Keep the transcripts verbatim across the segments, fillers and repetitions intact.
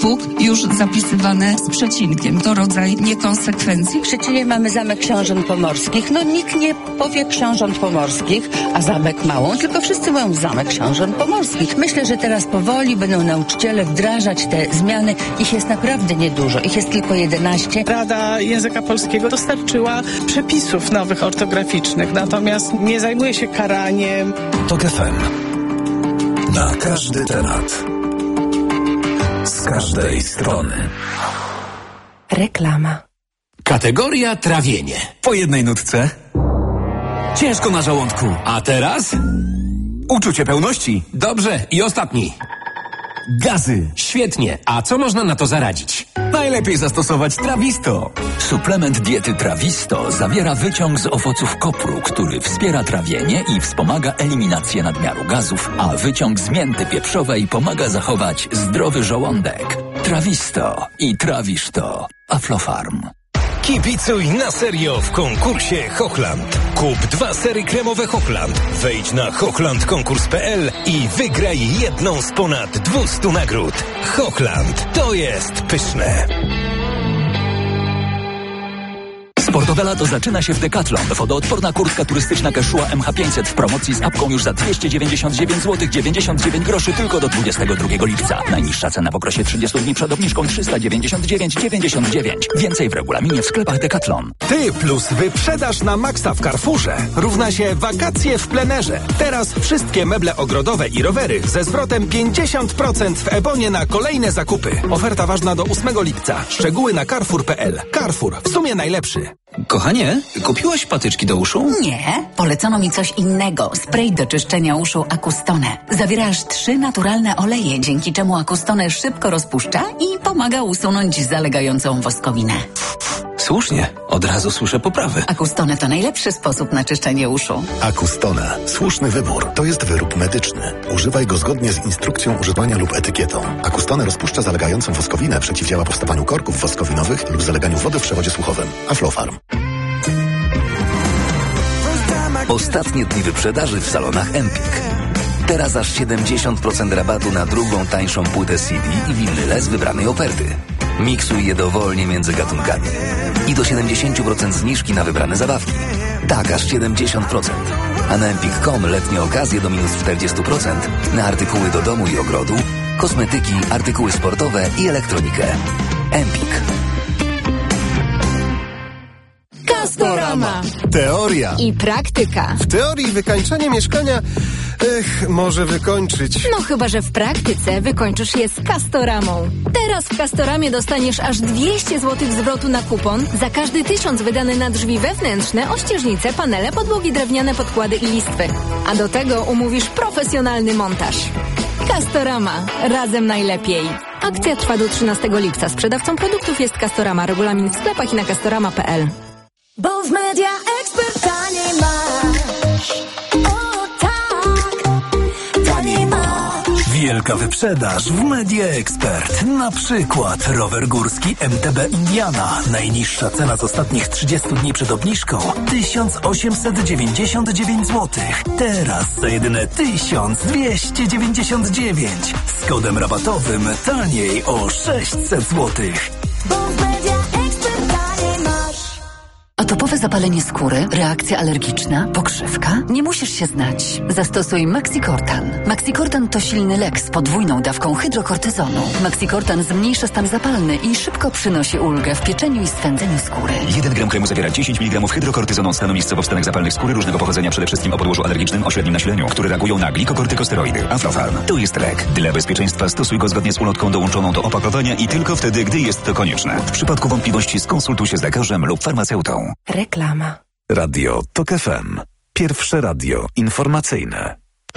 już zapisywane z przecinkiem. To rodzaj niekonsekwencji. W Szczecinie mamy Zamek Książąt Pomorskich. No nikt nie powie Książąt Pomorskich, a Zamek Małą, tylko wszyscy mówią Zamek Książąt Pomorskich. Myślę, że teraz powoli będą nauczyciele wdrażać te zmiany. Ich jest naprawdę niedużo. Ich jest tylko jedenaście. Rada Języka Polskiego dostarczyła przepisów nowych ortograficznych, natomiast nie zajmuje się karaniem. TOK F M. Na każdy temat. Z każdej strony. Reklama. Kategoria trawienie. Po jednej nutce. Ciężko na żołądku. A teraz? Uczucie pełności. Dobrze, i ostatni. Gazy. Świetnie. A co można na to zaradzić? Najlepiej zastosować Trawisto. Suplement diety Trawisto zawiera wyciąg z owoców kopru, który wspiera trawienie i wspomaga eliminację nadmiaru gazów, a wyciąg z mięty pieprzowej pomaga zachować zdrowy żołądek. Trawisto i trawisz to. Aflofarm. Kibicuj na serio w konkursie Hochland. Kup dwa sery kremowe Hochland. Wejdź na hochland konkurs kropka p l i wygraj jedną z ponad dwustu nagród. Hochland, to jest pyszne. Sportowe lato zaczyna się w Decathlon. Wodoodporna kurtka turystyczna Quechua M H pięćset w promocji z apką już za dwieście dziewięćdziesiąt dziewięć złotych dziewięćdziesiąt dziewięć groszy tylko do dwudziestego drugiego lipca. Najniższa cena w okresie trzydziestu dni przed obniżką trzysta dziewięćdziesiąt dziewięć dziewięćdziesiąt dziewięć. Więcej w regulaminie w sklepach Decathlon. Ty plus wyprzedaż na maksa w Carrefourze równa się wakacje w plenerze. Teraz wszystkie meble ogrodowe i rowery ze zwrotem pięćdziesiąt procent w Ebonie na kolejne zakupy. Oferta ważna do ósmego lipca. Szczegóły na carrefour kropka p l. Carrefour, w sumie najlepszy. Kochanie, kupiłaś patyczki do uszu? Nie, polecono mi coś innego. Spray do czyszczenia uszu Acustone. Zawiera aż trzy naturalne oleje, dzięki czemu Acustone szybko rozpuszcza i pomaga usunąć zalegającą woskowinę. Słusznie, od razu słyszę poprawy. Acustone to najlepszy sposób na czyszczenie uszu. Acustone. Słuszny wybór. To jest wyrób medyczny. Używaj go zgodnie z instrukcją używania lub etykietą. Acustone rozpuszcza zalegającą woskowinę, przeciwdziała powstawaniu korków woskowinowych lub zaleganiu wody w przewodzie słuchowym. Aflofarm. Ostatnie dni wyprzedaży w salonach Empik. Teraz aż siedemdziesiąt procent rabatu na drugą tańszą płytę C D i winyle z wybranej oferty. Miksuj je dowolnie między gatunkami. I do siedemdziesiąt procent zniżki na wybrane zabawki. Tak, aż siedemdziesiąt procent. A na empik kropka com letnie okazje do minus czterdzieści procent na artykuły do domu i ogrodu, kosmetyki, artykuły sportowe i elektronikę. Empik. Castorama. Teoria I praktyka. W teorii wykańczanie mieszkania, ech, może wykończyć. No chyba, że w praktyce wykończysz je z Castoramą. Teraz w Castoramie dostaniesz aż dwieście złotych zwrotu na kupon za każdy tysiąc wydany na drzwi wewnętrzne, ościeżnice, panele, podłogi drewniane, podkłady i listwy. A do tego umówisz profesjonalny montaż. Castorama. Razem najlepiej. Akcja trwa do trzynastego lipca. Sprzedawcą produktów jest Castorama. Regulamin w sklepach i na castorama kropka p l. Bo w Media Expert taniej masz. O tak, taniej masz. Wielka wyprzedaż w Media Expert. Na przykład rower górski M T B Indiana. Najniższa cena z ostatnich trzydziestu dni przed obniżką tysiąc osiemset dziewięćdziesiąt dziewięć złotych. Teraz za jedyne tysiąc dwieście dziewięćdziesiąt dziewięć. Z kodem rabatowym taniej o sześćset złotych. Bo w Media Expert taniej masz. Atopowe zapalenie skóry, reakcja alergiczna, pokrzywka? Nie musisz się znać. Zastosuj Maxicortan. Maxicortan to silny lek z podwójną dawką hydrokortyzonu. Maxicortan zmniejsza stan zapalny i szybko przynosi ulgę w pieczeniu i swędzeniu skóry. jeden gram kremu zawiera dziesięć miligramów hydrokortyzonu stanu miejscowo wstanek zapalnych skóry różnego pochodzenia, przede wszystkim o podłożu alergicznym o średnim nasileniu, które reagują na glikokortykosteroidy. Aflofarm. To jest lek. Dla bezpieczeństwa stosuj go zgodnie z ulotką dołączoną do opakowania i tylko wtedy, gdy jest to konieczne. W przypadku wątpliwości skonsultuj się z lekarzem lub farmaceutą. Reklama. Radio TOK F M. Pierwsze radio informacyjne.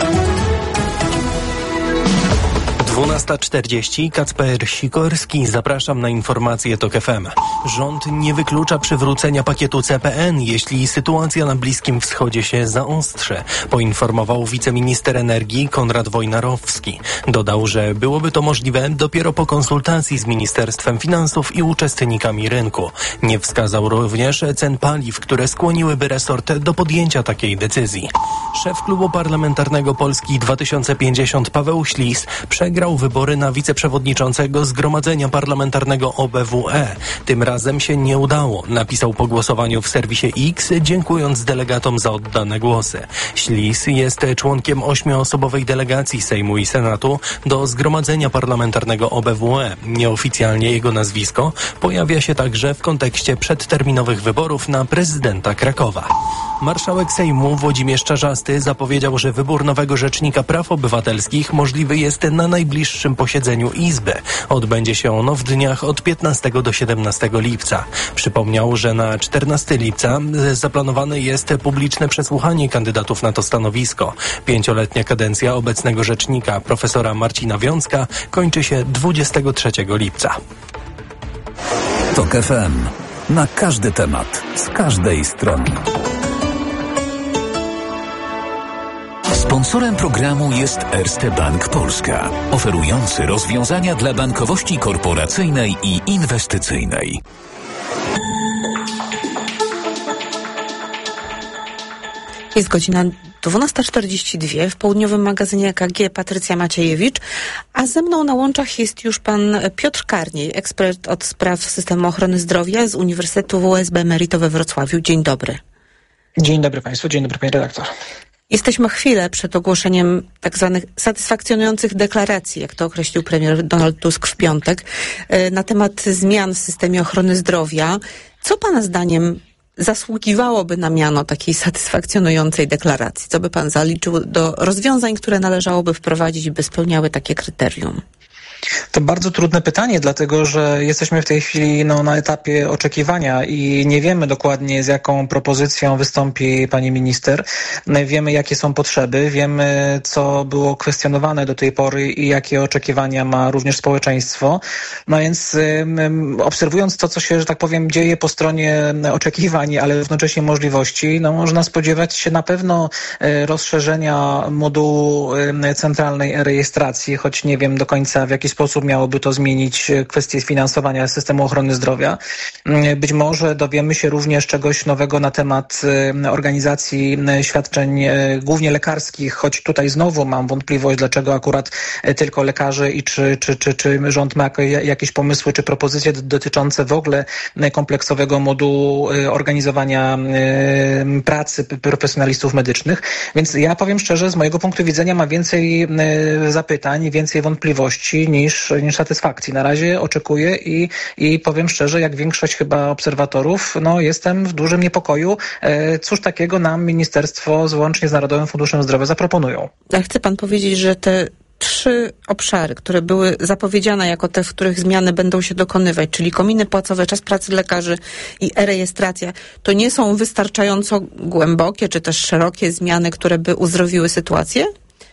dwunasta czterdzieści. Kacper Sikorski. Zapraszam na informacje TOK F M. Rząd nie wyklucza przywrócenia pakietu C P N, jeśli sytuacja na Bliskim Wschodzie się zaostrzy, poinformował wiceminister energii Konrad Wojnarowski. Dodał, że byłoby to możliwe dopiero po konsultacji z Ministerstwem Finansów i uczestnikami rynku. Nie wskazał również cen paliw, które skłoniłyby resort do podjęcia takiej decyzji. Szef Klubu Parlamentarnego Polski dwa tysiące pięćdziesiąt Paweł Ślis przegrał wygrał wybory na wiceprzewodniczącego Zgromadzenia Parlamentarnego O B W E. Tym razem się nie udało, napisał po głosowaniu w serwisie X, dziękując delegatom za oddane głosy. Ślis jest członkiem ośmioosobowej delegacji Sejmu i Senatu do Zgromadzenia Parlamentarnego O B W E. Nieoficjalnie jego nazwisko pojawia się także w kontekście przedterminowych wyborów na prezydenta Krakowa. Marszałek Sejmu Włodzimierz Czarzasty zapowiedział, że wybór nowego Rzecznika Praw Obywatelskich możliwy jest na najbliższym posiedzeniu Izby. Odbędzie się ono w dniach od piętnastego do siedemnastego lipca. Przypomniał, że na czternastego lipca zaplanowane jest publiczne przesłuchanie kandydatów na to stanowisko. Pięcioletnia kadencja obecnego rzecznika profesora Marcina Wiącka kończy się dwudziestego trzeciego lipca. TOK F M. Na każdy temat, z każdej strony. Sponsorem programu jest Erste Bank Polska, oferujący rozwiązania dla bankowości korporacyjnej i inwestycyjnej. Jest godzina dwunasta czterdzieści dwa w południowym magazynie E K G Patrycja Maciejewicz, a ze mną na łączach jest już pan Piotr Karniej, ekspert od spraw systemu ochrony zdrowia z Uniwersytetu W S B Emerito we Wrocławiu. Dzień dobry. Dzień dobry Państwu, dzień dobry Pani redaktor. Jesteśmy chwilę przed ogłoszeniem tak zwanych satysfakcjonujących deklaracji, jak to określił premier Donald Tusk w piątek, na temat zmian w systemie ochrony zdrowia. Co Pana zdaniem zasługiwałoby na miano takiej satysfakcjonującej deklaracji? Co by Pan zaliczył do rozwiązań, które należałoby wprowadzić, by spełniały takie kryterium? To bardzo trudne pytanie, dlatego że jesteśmy w tej chwili no, na etapie oczekiwania i nie wiemy dokładnie, z jaką propozycją wystąpi pani minister. Wiemy, jakie są potrzeby, wiemy, co było kwestionowane do tej pory i jakie oczekiwania ma również społeczeństwo. No więc um, obserwując to, co się, że tak powiem, dzieje po stronie oczekiwań, ale równocześnie możliwości, no można spodziewać się na pewno e, rozszerzenia modułu e, centralnej rejestracji, choć nie wiem do końca, w jaki sposób miałoby to zmienić kwestię finansowania systemu ochrony zdrowia. Być może dowiemy się również czegoś nowego na temat organizacji świadczeń głównie lekarskich, choć tutaj znowu mam wątpliwość, dlaczego akurat tylko lekarze i czy, czy, czy, czy rząd ma jakieś pomysły czy propozycje dotyczące w ogóle kompleksowego modułu organizowania pracy profesjonalistów medycznych. Więc ja powiem szczerze, z mojego punktu widzenia ma więcej zapytań, więcej wątpliwości niż, niż satysfakcji. Na razie oczekuję i, i powiem szczerze, jak większość chyba obserwatorów, no jestem w dużym niepokoju. E, cóż takiego nam ministerstwo złącznie z Narodowym Funduszem Zdrowia zaproponują. A chce pan powiedzieć, że te trzy obszary, które były zapowiedziane jako te, w których zmiany będą się dokonywać, czyli kominy płacowe, czas pracy lekarzy i e-rejestracja, to nie są wystarczająco głębokie czy też szerokie zmiany, które by uzdrowiły sytuację?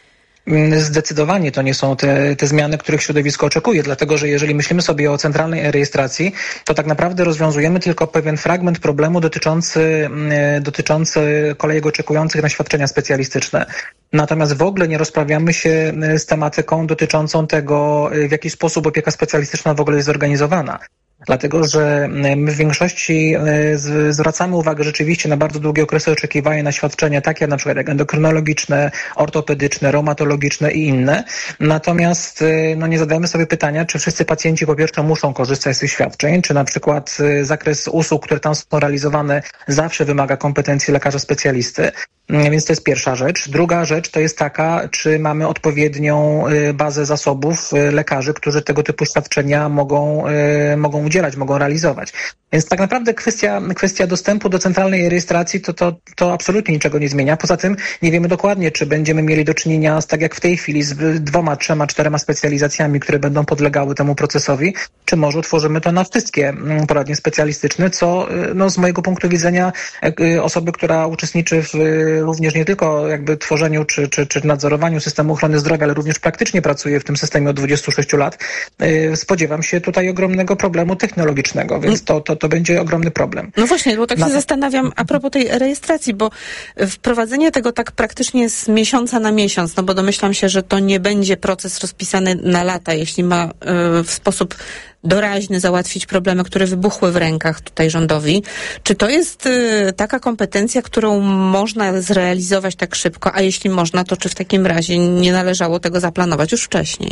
Zdecydowanie to nie są te, te zmiany, których środowisko oczekuje, dlatego że jeżeli myślimy sobie o centralnej rejestracji, to tak naprawdę rozwiązujemy tylko pewien fragment problemu dotyczący, dotyczący kolejek oczekujących na świadczenia specjalistyczne. Natomiast w ogóle nie rozprawiamy się z tematyką dotyczącą tego, w jaki sposób opieka specjalistyczna w ogóle jest zorganizowana. Dlatego, że my w większości zwracamy uwagę rzeczywiście na bardzo długie okresy oczekiwania na świadczenia, takie na przykład jak endokrynologiczne, ortopedyczne, reumatologiczne i inne. Natomiast no, nie zadajemy sobie pytania, czy wszyscy pacjenci po pierwsze muszą korzystać z tych świadczeń, czy na przykład zakres usług, które tam są realizowane, zawsze wymaga kompetencji lekarza specjalisty. Więc to jest pierwsza rzecz. Druga rzecz to jest taka, czy mamy odpowiednią bazę zasobów lekarzy, którzy tego typu świadczenia mogą, mogą udzielać, mogą realizować. Więc tak naprawdę kwestia, kwestia dostępu do centralnej rejestracji to, to, to absolutnie niczego nie zmienia. Poza tym nie wiemy dokładnie, czy będziemy mieli do czynienia z, tak jak w tej chwili, z dwoma, trzema, czterema specjalizacjami, które będą podlegały temu procesowi, czy może utworzymy to na wszystkie poradnie specjalistyczne, co no, z mojego punktu widzenia osoby, która uczestniczy w również nie tylko jakby tworzeniu czy, czy, czy nadzorowaniu systemu ochrony zdrowia, ale również praktycznie pracuje w tym systemie od dwudziestu sześciu lat, spodziewam się tutaj ogromnego problemu technologicznego, więc to, to, to będzie ogromny problem. No właśnie, bo tak na... się zastanawiam a propos tej rejestracji, bo wprowadzenie tego tak praktycznie z miesiąca na miesiąc, no bo domyślam się, że to nie będzie proces rozpisany na lata, jeśli ma y, w sposób doraźny załatwić problemy, które wybuchły w rękach tutaj rządowi. Czy to jest y, taka kompetencja, którą można zrealizować tak szybko, a jeśli można, to czy w takim razie nie należało tego zaplanować już wcześniej?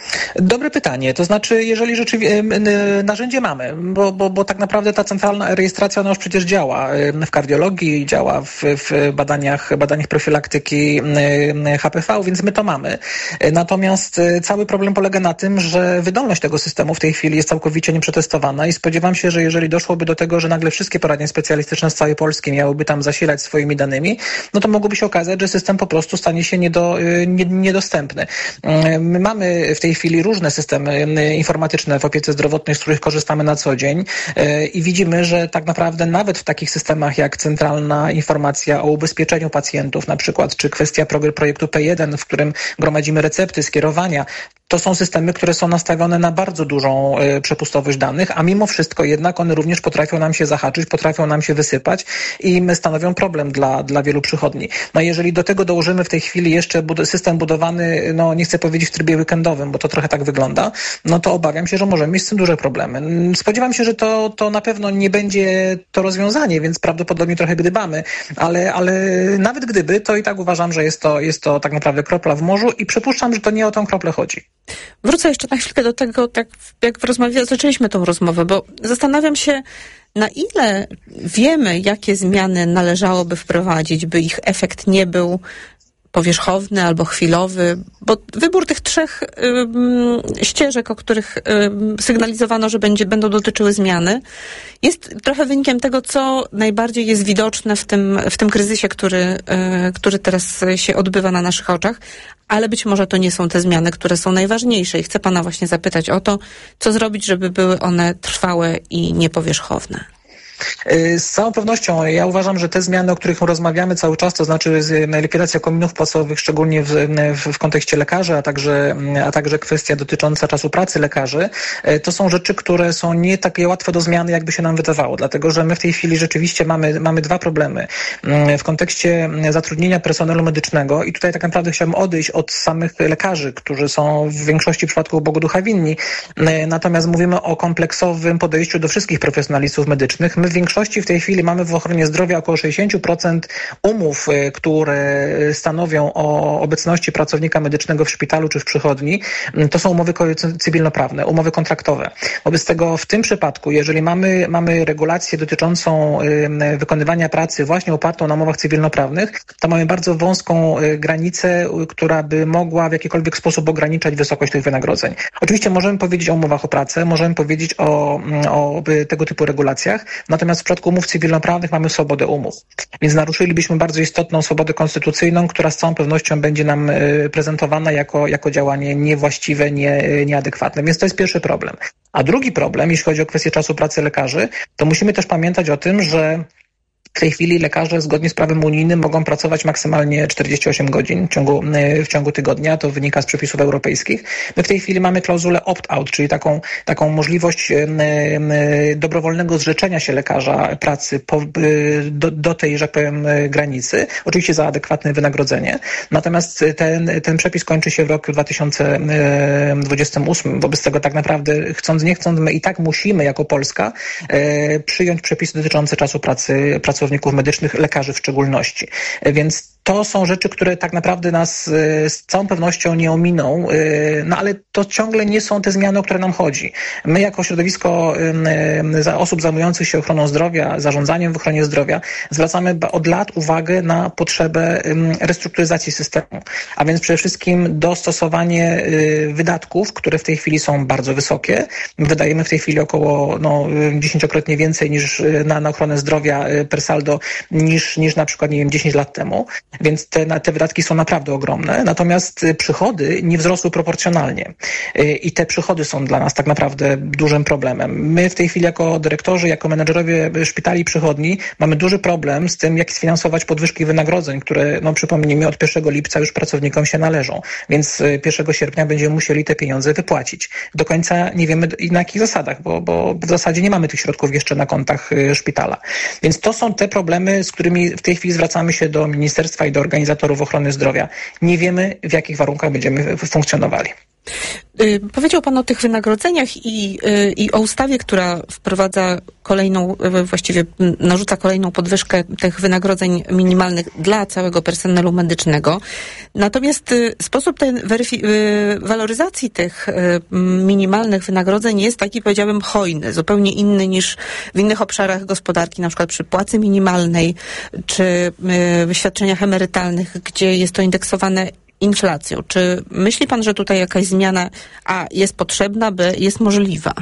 Dobre pytanie. To znaczy, jeżeli rzeczywiście narzędzie mamy, bo, bo, bo tak naprawdę ta centralna rejestracja, ona już przecież działa w kardiologii, działa w, w badaniach, badaniach profilaktyki H P V, więc my to mamy. Natomiast cały problem polega na tym, że wydolność tego systemu w tej chwili jest całkowicie nieprzetestowana i spodziewam się, że jeżeli doszłoby do tego, że nagle wszystkie poradnie specjalistyczne z całej Polski miałyby tam zasilać swoimi danymi, no to mogłoby się okazać, że system po prostu stanie się niedo, nie, niedostępny. My mamy w tej chwili różne systemy informatyczne w opiece zdrowotnej, z których korzystamy na co dzień i widzimy, że tak naprawdę nawet w takich systemach jak centralna informacja o ubezpieczeniu pacjentów na przykład, czy kwestia projektu P jeden, w którym gromadzimy recepty, skierowania, to są systemy, które są nastawione na bardzo dużą y, przepustowość danych, a mimo wszystko jednak one również potrafią nam się zahaczyć, potrafią nam się wysypać i stanowią problem dla, dla wielu przychodni. No jeżeli do tego dołożymy w tej chwili jeszcze bud- system budowany, no nie chcę powiedzieć w trybie weekendowym, bo to trochę tak wygląda, no to obawiam się, że możemy mieć z tym duże problemy. Spodziewam się, że to, to na pewno nie będzie to rozwiązanie, więc prawdopodobnie trochę gdybamy, ale, ale nawet gdyby, to i tak uważam, że jest to, jest to tak naprawdę kropla w morzu i przypuszczam, że to nie o tą kroplę chodzi. Wrócę jeszcze na chwilkę do tego, tak jak w rozmowie zaczęliśmy tą rozmowę, bo zastanawiam się, na ile wiemy, jakie zmiany należałoby wprowadzić, by ich efekt nie był powierzchowny albo chwilowy, bo wybór tych trzech y, ścieżek, o których y, sygnalizowano, że będzie, będą dotyczyły zmiany, jest trochę wynikiem tego, co najbardziej jest widoczne w tym, w tym kryzysie, który, y, który teraz się odbywa na naszych oczach, ale być może to nie są te zmiany, które są najważniejsze i chcę pana właśnie zapytać o to, co zrobić, żeby były one trwałe i niepowierzchowne. Z całą pewnością ja uważam, że te zmiany, o których rozmawiamy cały czas, to znaczy likwidacja kominów płacowych, szczególnie w, w, w kontekście lekarzy, a także, a także kwestia dotycząca czasu pracy lekarzy, to są rzeczy, które są nie takie łatwe do zmiany, jakby się nam wydawało, dlatego że my w tej chwili rzeczywiście mamy, mamy dwa problemy. W kontekście zatrudnienia personelu medycznego i tutaj tak naprawdę chciałbym odejść od samych lekarzy, którzy są w większości przypadków Bogu ducha winni, natomiast mówimy o kompleksowym podejściu do wszystkich profesjonalistów medycznych. My w większości w tej chwili mamy w ochronie zdrowia około sześćdziesiąt procent umów, które stanowią o obecności pracownika medycznego w szpitalu czy w przychodni. To są umowy cywilnoprawne, umowy kontraktowe. Wobec tego w tym przypadku, jeżeli mamy, mamy regulację dotyczącą wykonywania pracy właśnie opartą na umowach cywilnoprawnych, to mamy bardzo wąską granicę, która by mogła w jakikolwiek sposób ograniczać wysokość tych wynagrodzeń. Oczywiście możemy powiedzieć o umowach o pracę, możemy powiedzieć o, o tego typu regulacjach, natomiast w przypadku umów cywilnoprawnych mamy swobodę umów. Więc naruszylibyśmy bardzo istotną swobodę konstytucyjną, która z całą pewnością będzie nam prezentowana jako, jako działanie niewłaściwe, nie, nieadekwatne. Więc to jest pierwszy problem. A drugi problem, jeśli chodzi o kwestię czasu pracy lekarzy, to musimy też pamiętać o tym, że w tej chwili lekarze zgodnie z prawem unijnym mogą pracować maksymalnie czterdzieści osiem godzin w ciągu, w ciągu tygodnia. To wynika z przepisów europejskich. My w tej chwili mamy klauzulę opt-out, czyli taką, taką możliwość dobrowolnego zrzeczenia się lekarza pracy po, do, do tej, że tak powiem, granicy. Oczywiście za adekwatne wynagrodzenie. Natomiast ten, ten przepis kończy się w roku dwa tysiące dwudziestym ósmym. Wobec tego tak naprawdę chcąc nie chcąc, my i tak musimy jako Polska przyjąć przepisy dotyczące czasu pracy pracowników medycznych, lekarzy w szczególności. Więc to są rzeczy, które tak naprawdę nas z całą pewnością nie ominą, no ale to ciągle nie są te zmiany, o które nam chodzi. My jako środowisko osób zajmujących się ochroną zdrowia, zarządzaniem w ochronie zdrowia, zwracamy od lat uwagę na potrzebę restrukturyzacji systemu, a więc przede wszystkim dostosowanie wydatków, które w tej chwili są bardzo wysokie. Wydajemy w tej chwili około no, dziesięciokrotnie więcej niż na, na ochronę zdrowia per saldo niż, niż na przykład, nie wiem, dziesięć lat temu. Więc te, te wydatki są naprawdę ogromne, natomiast przychody nie wzrosły proporcjonalnie. I te przychody są dla nas tak naprawdę dużym problemem. My w tej chwili jako dyrektorzy, jako menedżerowie szpitali i przychodni mamy duży problem z tym, jak sfinansować podwyżki wynagrodzeń, które, no przypomnijmy, od pierwszego lipca już pracownikom się należą. Więc pierwszego sierpnia będziemy musieli te pieniądze wypłacić. Do końca nie wiemy na jakich zasadach, bo, bo w zasadzie nie mamy tych środków jeszcze na kontach szpitala. Więc to są te problemy, z którymi w tej chwili zwracamy się do ministerstwa i do organizatorów ochrony zdrowia. Nie wiemy, w jakich warunkach będziemy funkcjonowali. Y, powiedział Pan o tych wynagrodzeniach i, y, i o ustawie, która wprowadza kolejną, y, właściwie narzuca kolejną podwyżkę tych wynagrodzeń minimalnych dla całego personelu medycznego. Natomiast y, sposób ten weryfi- y, waloryzacji tych y, minimalnych wynagrodzeń jest taki, powiedziałbym, hojny, zupełnie inny niż w innych obszarach gospodarki, na przykład przy płacy minimalnej czy y, świadczeniach emerytalnych, gdzie jest to indeksowane inflacją. Czy myśli pan, że tutaj jakaś zmiana A jest potrzebna, B jest możliwa?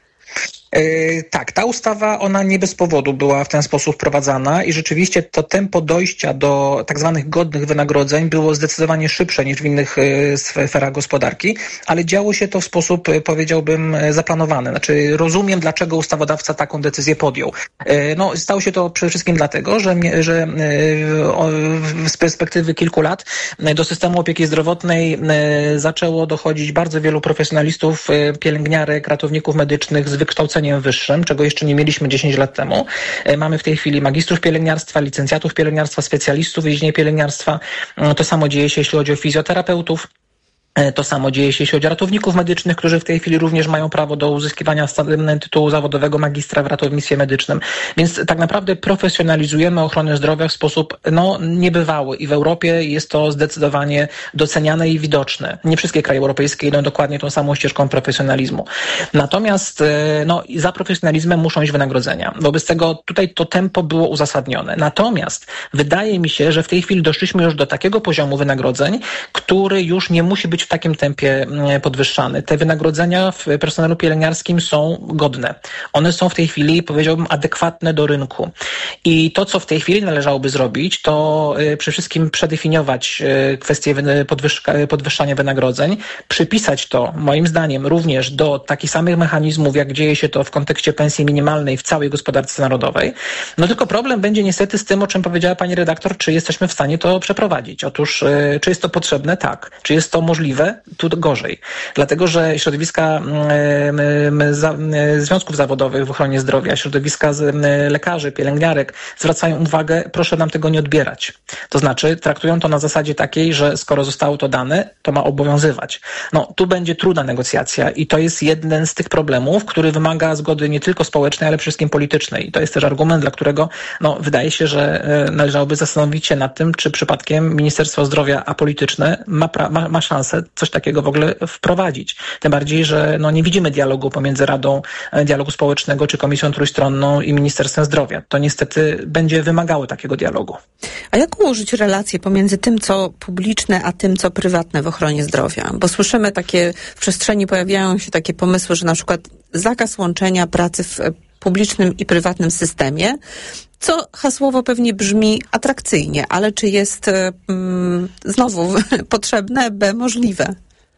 Yy, tak, ta ustawa, ona nie bez powodu była w ten sposób wprowadzana i rzeczywiście to tempo dojścia do tak zwanych godnych wynagrodzeń było zdecydowanie szybsze niż w innych yy, sferach gospodarki, ale działo się to w sposób, yy, powiedziałbym, yy, zaplanowany. Znaczy, rozumiem, dlaczego ustawodawca taką decyzję podjął. Yy, no, stało się to przede wszystkim dlatego, że, że yy, o, z perspektywy kilku lat yy, do systemu opieki zdrowotnej yy, zaczęło dochodzić bardzo wielu profesjonalistów, yy, pielęgniarek, ratowników medycznych z wykształceniem wyższym, czego jeszcze nie mieliśmy dziesięć lat temu. Mamy w tej chwili magistrów pielęgniarstwa, licencjatów pielęgniarstwa, specjalistów w dziedzinie pielęgniarstwa. To samo dzieje się, jeśli chodzi o fizjoterapeutów. To samo dzieje się, jeśli chodzi o ratowników medycznych, którzy w tej chwili również mają prawo do uzyskiwania tytułu zawodowego magistra w ratownictwie medycznym. Więc tak naprawdę profesjonalizujemy ochronę zdrowia w sposób no, niebywały i w Europie jest to zdecydowanie doceniane i widoczne. Nie wszystkie kraje europejskie idą dokładnie tą samą ścieżką profesjonalizmu. Natomiast no, za profesjonalizmem muszą iść wynagrodzenia. Wobec tego tutaj to tempo było uzasadnione. Natomiast wydaje mi się, że w tej chwili doszliśmy już do takiego poziomu wynagrodzeń, który już nie musi być w takim tempie podwyższany. Te wynagrodzenia w personelu pielęgniarskim są godne. One są w tej chwili, powiedziałbym, adekwatne do rynku. I to, co w tej chwili należałoby zrobić, to przede wszystkim przedefiniować kwestię podwyższania wynagrodzeń, przypisać to, moim zdaniem, również do takich samych mechanizmów, jak dzieje się to w kontekście pensji minimalnej w całej gospodarce narodowej. No tylko problem będzie niestety z tym, o czym powiedziała pani redaktor, czy jesteśmy w stanie to przeprowadzić. Otóż, czy jest to potrzebne? Tak. Czy jest to możliwe? Tu gorzej. Dlatego, że środowiska związków zawodowych w ochronie zdrowia, środowiska lekarzy, pielęgniarek zwracają uwagę, proszę nam tego nie odbierać. To znaczy traktują to na zasadzie takiej, że skoro zostało to dane, to ma obowiązywać. No, tu będzie trudna negocjacja i to jest jeden z tych problemów, który wymaga zgody nie tylko społecznej, ale przede wszystkim politycznej. I to jest też argument, dla którego no, wydaje się, że należałoby zastanowić się nad tym, czy przypadkiem Ministerstwo Zdrowia apolityczne ma, pra- ma, ma szansę coś takiego w ogóle wprowadzić. Tym bardziej, że no, nie widzimy dialogu pomiędzy Radą Dialogu Społecznego czy Komisją Trójstronną i Ministerstwem Zdrowia. To niestety będzie wymagało takiego dialogu. A jak ułożyć relacje pomiędzy tym, co publiczne, a tym, co prywatne w ochronie zdrowia? Bo słyszymy takie, w przestrzeni pojawiają się takie pomysły, że na przykład zakaz łączenia pracy w publicznym i prywatnym systemie, co hasłowo pewnie brzmi atrakcyjnie, ale czy jest mm, znowu potrzebne, b możliwe?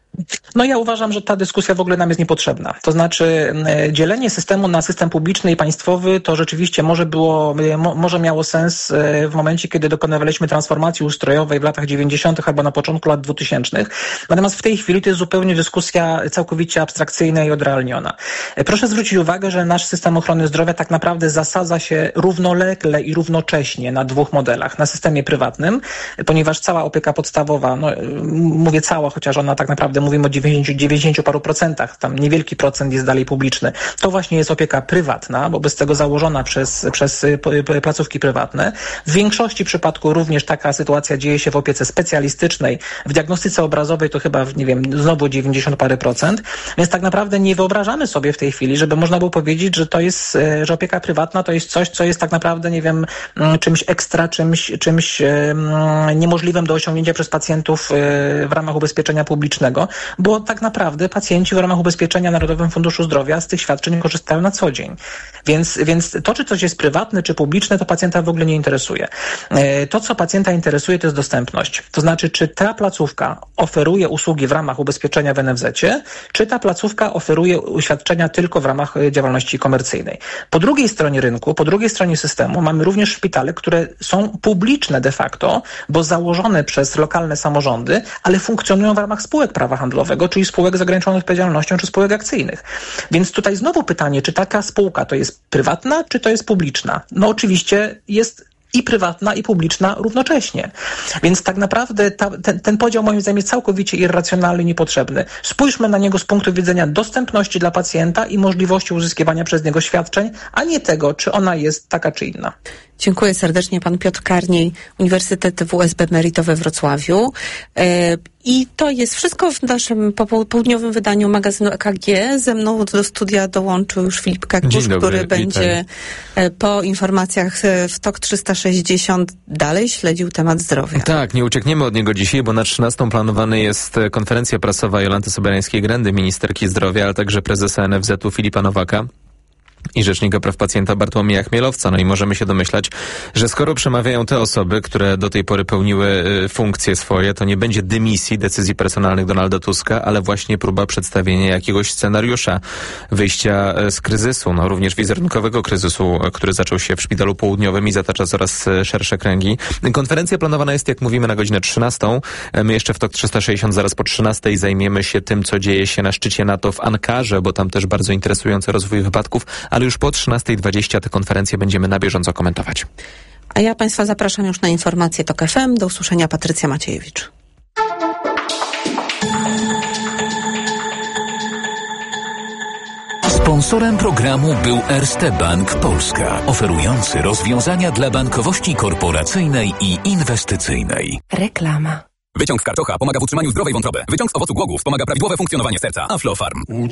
No ja uważam, że ta dyskusja w ogóle nam jest niepotrzebna. To znaczy dzielenie systemu na system publiczny i państwowy to rzeczywiście może było, mo, może miało sens w momencie, kiedy dokonywaliśmy transformacji ustrojowej w latach dziewięćdziesiątych albo na początku lat dwutysięcznych. Natomiast w tej chwili to jest zupełnie dyskusja całkowicie abstrakcyjna i odrealniona. Proszę zwrócić uwagę, że nasz system ochrony zdrowia tak naprawdę zasadza się równolegle i równocześnie na dwóch modelach. Na systemie prywatnym, ponieważ cała opieka podstawowa, no, mówię cała, chociaż ona tak naprawdę mówimy o dziewięćdziesięciu, dziewięćdziesięciu paru procentach, tam niewielki procent jest dalej publiczny. To właśnie jest opieka prywatna, wobec tego założona przez, przez placówki prywatne. W większości przypadków również taka sytuacja dzieje się w opiece specjalistycznej. W diagnostyce obrazowej to chyba, nie wiem, znowu dziewięćdziesiąt parę procent. Więc tak naprawdę nie wyobrażamy sobie w tej chwili, żeby można było powiedzieć, że to jest, że opieka prywatna to jest coś, co jest tak naprawdę, nie wiem, czymś ekstra, czymś, czymś niemożliwym do osiągnięcia przez pacjentów w ramach ubezpieczenia publicznego. Bo tak naprawdę pacjenci w ramach ubezpieczenia Narodowym Funduszu Zdrowia z tych świadczeń korzystają na co dzień. Więc, więc to, czy coś jest prywatne, czy publiczne, to pacjenta w ogóle nie interesuje. To, co pacjenta interesuje, to jest dostępność. To znaczy, czy ta placówka oferuje usługi w ramach ubezpieczenia w en ef zecie, czy ta placówka oferuje świadczenia tylko w ramach działalności komercyjnej. Po drugiej stronie rynku, po drugiej stronie systemu mamy również szpitale, które są publiczne de facto, bo założone przez lokalne samorządy, ale funkcjonują w ramach spółek prawa handlowego, czyli spółek z ograniczoną odpowiedzialnością, czy spółek akcyjnych. Więc tutaj znowu pytanie, czy taka spółka to jest prywatna, czy to jest publiczna? No oczywiście jest i prywatna, i publiczna równocześnie. Więc tak naprawdę ta, ten, ten podział moim zdaniem jest całkowicie irracjonalny i niepotrzebny. Spójrzmy na niego z punktu widzenia dostępności dla pacjenta i możliwości uzyskiwania przez niego świadczeń, a nie tego, czy ona jest taka czy inna. Dziękuję serdecznie. Pan Piotr Karniej, Uniwersytet W S B Merito we Wrocławiu. I to jest wszystko w naszym popołudniowym wydaniu magazynu E K G. Ze mną do studia dołączył już Filip Kakusz, który będzie po informacjach w TOK trzysta sześćdziesiąt dalej śledził temat zdrowia. Tak, nie uciekniemy od niego dzisiaj, bo na trzynastą planowany jest konferencja prasowa Jolanty Sobierańskiej-Grendy, ministerki zdrowia, ale także prezesa N F Z-u Filipa Nowaka i Rzecznika Praw Pacjenta Bartłomieja Chmielowca. No i możemy się domyślać, że skoro przemawiają te osoby, które do tej pory pełniły y, funkcje swoje, to nie będzie dymisji decyzji personalnych Donalda Tuska, ale właśnie próba przedstawienia jakiegoś scenariusza wyjścia y, z kryzysu, no również wizerunkowego kryzysu, y, który zaczął się w Szpitalu Południowym i zatacza coraz y, szersze kręgi. Konferencja planowana jest, jak mówimy, na godzinę trzynastą. My jeszcze w TOK trzysta sześćdziesiąt zaraz po trzynastej zajmiemy się tym, co dzieje się na szczycie NATO w Ankarze, bo tam też bardzo interesujący rozwój wypadków, ale już po trzynastej dwadzieścia tę konferencję będziemy na bieżąco komentować. A ja Państwa zapraszam już na informacje TOK F M. Do usłyszenia, Patrycja Maciejewicz. Sponsorem programu był Erste Bank Polska, oferujący rozwiązania dla bankowości korporacyjnej i inwestycyjnej. Reklama. Wyciąg z karczocha pomaga w utrzymaniu zdrowej wątroby. Wyciąg z owocu głogów pomaga prawidłowe funkcjonowanie serca. Aflofarm.